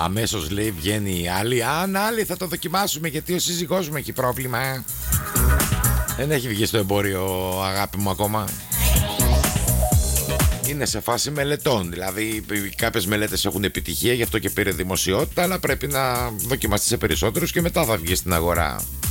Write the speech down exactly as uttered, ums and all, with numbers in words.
αμέσως λέει βγαίνει η άλλη. Αν άλλη θα το δοκιμάσουμε γιατί ο σύζυγός μου έχει πρόβλημα. Δεν έχει βγει στο εμπόριο, αγάπη μου, ακόμα. Είναι σε φάση μελετών. Δηλαδή κάποιες μελέτες έχουν επιτυχία, γι' αυτό και πήρε δημοσιότητα. Αλλά πρέπει να δοκιμαστεί σε περισσότερους και μετά θα βγει στην αγορά.